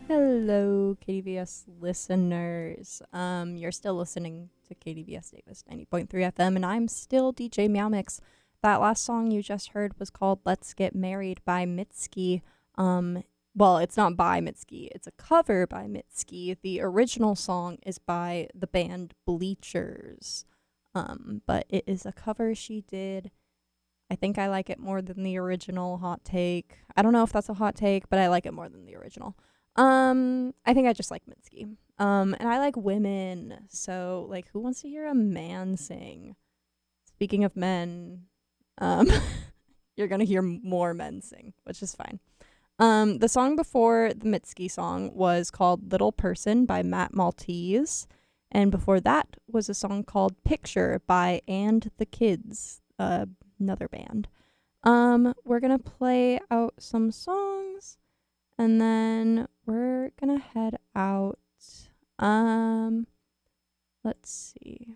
Hello, KDVS listeners. You're still listening to KDVS Davis 90.3 FM, and I'm still DJ Meow Mix. That last song you just heard was called Let's Get Married by Mitski. Well, it's not by Mitski, it's a cover by Mitski. The original song is by the band Bleachers, but it is a cover she did. I think I like it more than the original. Hot take. I don't know if that's a hot take, but I like it more than the original. I think I just like Mitski. And I like women. So, like, who wants to hear a man sing? Speaking of men, um, you're gonna hear more men sing, which is fine. The song before the Mitski song was called Little Person by Matt Maltese. And before that was a song called Picture by And the Kids, another band. We're gonna play out some songs and then we're gonna head out. Let's see.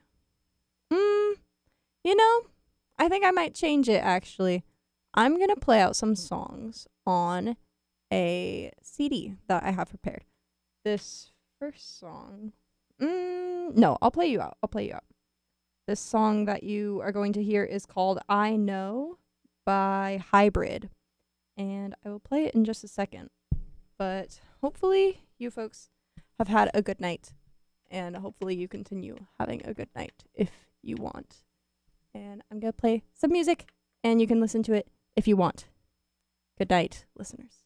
I think I might change it actually. I'm gonna play out some songs on a CD that I have prepared. This first song. No, I'll play you out. This song that you are going to hear is called I Know by Hybrid. And I will play it in just a second. But hopefully you folks have had a good night. And hopefully you continue having a good night if you want. And I'm going to play some music and you can listen to it if you want. Good night, listeners.